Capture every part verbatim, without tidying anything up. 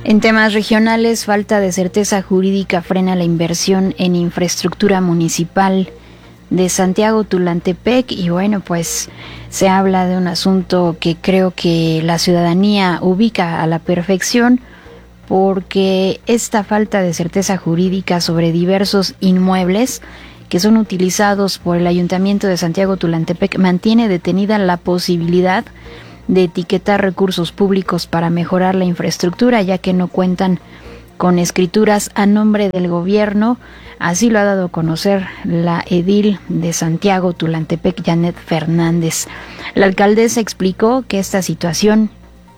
En temas regionales, falta de certeza jurídica frena la inversión en infraestructura municipal de Santiago Tulantepec, y bueno, pues se habla de un asunto que creo que la ciudadanía ubica a la perfección, porque esta falta de certeza jurídica sobre diversos inmuebles que son utilizados por el Ayuntamiento de Santiago Tulantepec mantiene detenida la posibilidad de etiquetar recursos públicos para mejorar la infraestructura, ya que no cuentan con escrituras a nombre del gobierno. Así lo ha dado a conocer la edil de Santiago Tulantepec, Janet Fernández. La alcaldesa explicó que esta situación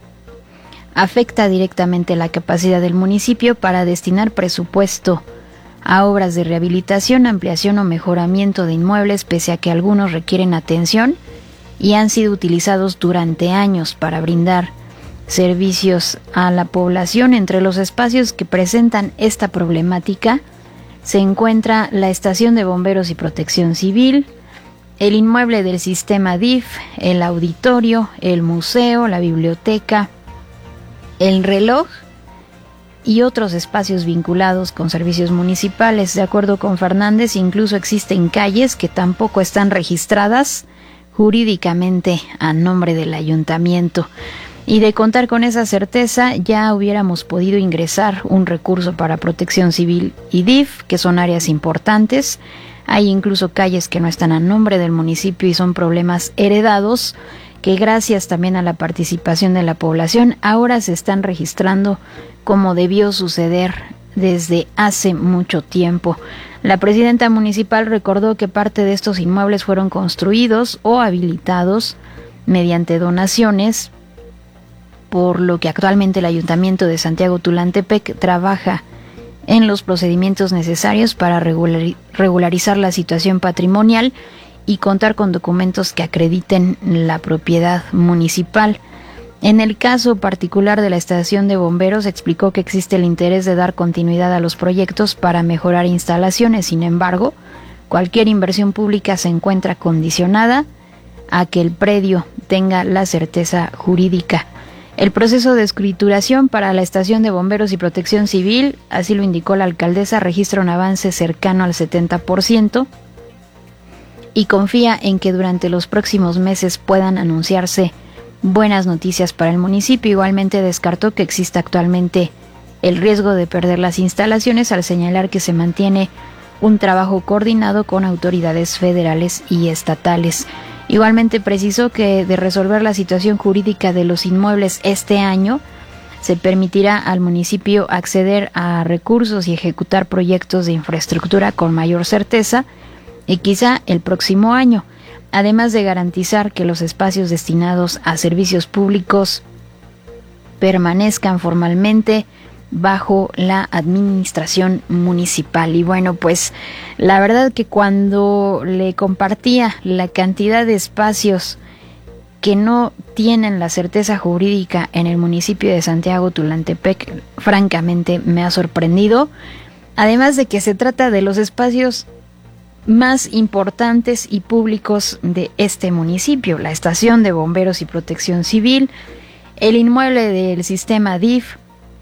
afecta directamente la capacidad del municipio para destinar presupuesto a obras de rehabilitación, ampliación o mejoramiento de inmuebles, pese a que algunos requieren atención y han sido utilizados durante años para brindar servicios a la población. Entre los espacios que presentan esta problemática se encuentra la estación de bomberos y protección civil, el inmueble del sistema D I F, el auditorio, el museo, la biblioteca, el reloj y otros espacios vinculados con servicios municipales. De acuerdo con Fernández, incluso existen calles que tampoco están registradas jurídicamente a nombre del ayuntamiento. Y de contar con esa certeza, ya hubiéramos podido ingresar un recurso para protección civil y D I F, que son áreas importantes. Hay incluso calles que no están a nombre del municipio y son problemas heredados que, gracias también a la participación de la población, ahora se están registrando como debió suceder desde hace mucho tiempo. La presidenta municipal recordó que parte de estos inmuebles fueron construidos o habilitados mediante donaciones, por lo que actualmente el Ayuntamiento de Santiago Tulantepec trabaja en los procedimientos necesarios para regular, regularizar la situación patrimonial y contar con documentos que acrediten la propiedad municipal. En el caso particular de la estación de bomberos, explicó que existe el interés de dar continuidad a los proyectos para mejorar instalaciones. Sin embargo, cualquier inversión pública se encuentra condicionada a que el predio tenga la certeza jurídica. El proceso de escrituración para la estación de bomberos y protección civil, así lo indicó la alcaldesa, registra un avance cercano al setenta por ciento y confía en que durante los próximos meses puedan anunciarse buenas noticias para el municipio. Igualmente descartó que exista actualmente el riesgo de perder las instalaciones, al señalar que se mantiene un trabajo coordinado con autoridades federales y estatales. Igualmente precisó que de resolver la situación jurídica de los inmuebles este año, se permitirá al municipio acceder a recursos y ejecutar proyectos de infraestructura con mayor certeza, y quizá el próximo año, además de garantizar que los espacios destinados a servicios públicos permanezcan formalmente bajo la administración municipal. Y bueno, pues la verdad que cuando le compartía la cantidad de espacios que no tienen la certeza jurídica en el municipio de Santiago Tulantepec, francamente me ha sorprendido, además de que se trata de los espacios más importantes y públicos de este municipio: la estación de bomberos y protección civil, el inmueble del sistema D I F,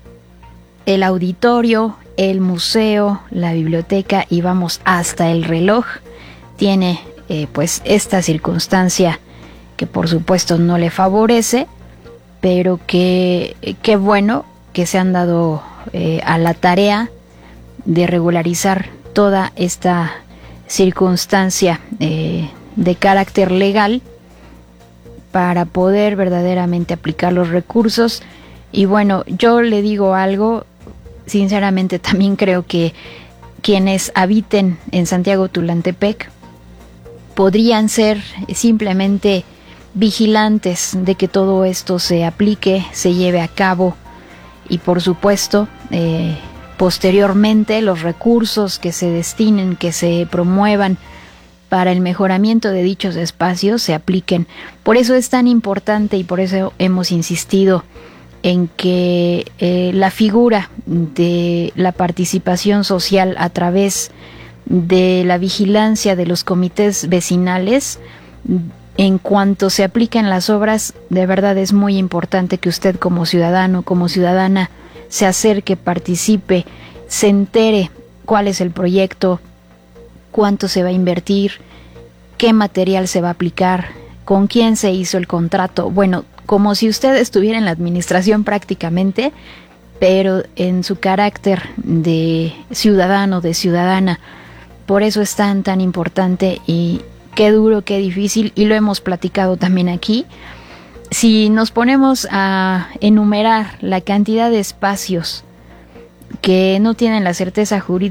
el auditorio, el museo, la biblioteca y vamos hasta el reloj. Tiene eh, pues esta circunstancia que por supuesto no le favorece, pero que qué bueno que se han dado eh, a la tarea de regularizar toda esta circunstancia eh, de carácter legal para poder verdaderamente aplicar los recursos. Y bueno, yo le digo algo, sinceramente también creo que quienes habiten en Santiago Tulantepec podrían ser simplemente vigilantes de que todo esto se aplique, se lleve a cabo y por supuesto eh, posteriormente los recursos que se destinen, que se promuevan para el mejoramiento de dichos espacios se apliquen. Por eso es tan importante y por eso hemos insistido en que eh, la figura de la participación social a través de la vigilancia de los comités vecinales, en cuanto se apliquen las obras, de verdad es muy importante que usted como ciudadano, como ciudadana, se acerque, participe, se entere cuál es el proyecto, cuánto se va a invertir, qué material se va a aplicar, con quién se hizo el contrato. Bueno, como si usted estuviera en la administración prácticamente, pero en su carácter de ciudadano, de ciudadana. Por eso es tan, tan importante, y qué duro, qué difícil, y lo hemos platicado también aquí. Si nos ponemos a enumerar la cantidad de espacios que no tienen la certeza jurídica,